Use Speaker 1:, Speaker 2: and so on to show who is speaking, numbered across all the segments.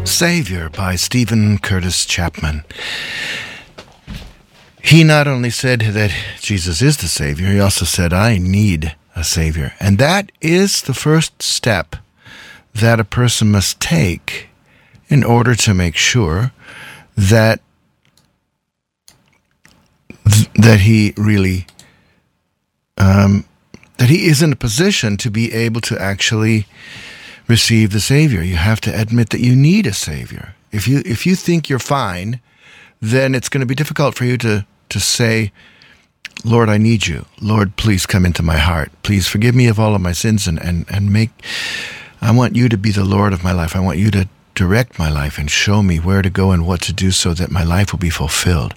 Speaker 1: Savior by Stephen Curtis Chapman. He not only said that Jesus is the Savior, he also said, I need a Savior. And that is the first step that a person must take in order to make sure that he really, that he is in a position to be able to actually receive the Savior. You have to admit that you need a Savior. If you think you're fine, then it's going to be difficult for you to say, Lord, I need you. Lord, please come into my heart. Please forgive me of all of my sins and make, I want you to be the Lord of my life. I want you to direct my life and show me where to go and what to do so that my life will be fulfilled.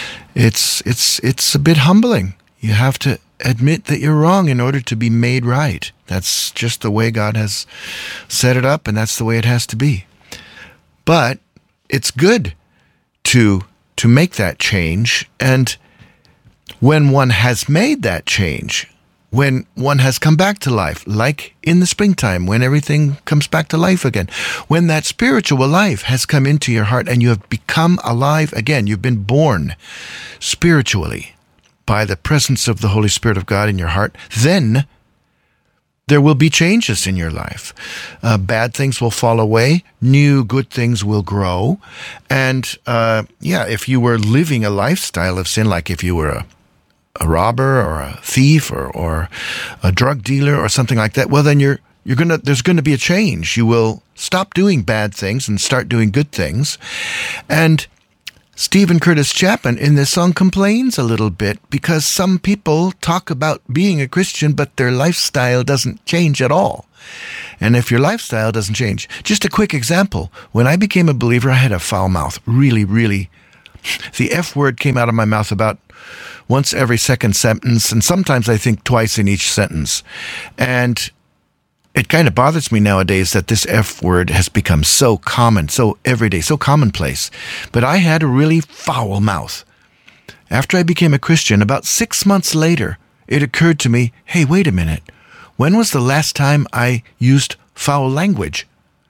Speaker 1: It's a bit humbling. You have to admit that you're wrong in order to be made right. That's just the way God has set it up, and that's the way it has to be. But it's good to make that change, and when one has made that change, when one has come back to life, like in the springtime, when everything comes back to life again, when that spiritual life has come into your heart and you have become alive again, you've been born spiritually by the presence of the Holy Spirit of God in your heart, then there will be changes in your life. Bad things will fall away. New good things will grow. And if you were living a lifestyle of sin, like if you were a robber or a thief or a drug dealer or something like that, well, then there's going to be a change. You will stop doing bad things and start doing good things. And Stephen Curtis Chapman in this song complains a little bit because some people talk about being a Christian, but their lifestyle doesn't change at all. And if your lifestyle doesn't change, just a quick example. When I became a believer, I had a foul mouth. Really, really. The F word came out of my mouth about once every second sentence, and sometimes I think twice in each sentence. And it kind of bothers me nowadays that this F word has become so common, so everyday, so commonplace. But I had a really foul mouth. After I became a Christian, about 6 months later, it occurred to me, hey, wait a minute. When was the last time I used foul language?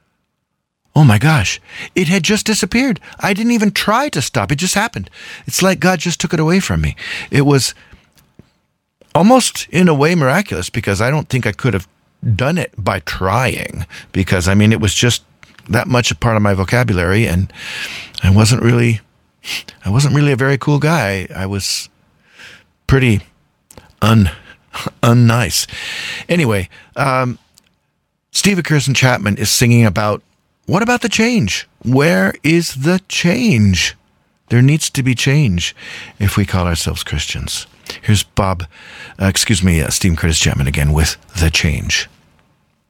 Speaker 1: Oh my gosh, it had just disappeared. I didn't even try to stop. It just happened. It's like God just took it away from me. It was almost in a way miraculous because I don't think I could have done it by trying, because it was just that much a part of my vocabulary, and I wasn't really a very cool guy. I was pretty unnice. Anyway, Stephen Curtis Chapman is singing about, what about the change? Where is the change? There needs to be change if we call ourselves Christians. Here's Stephen Curtis Chapman again with The Change.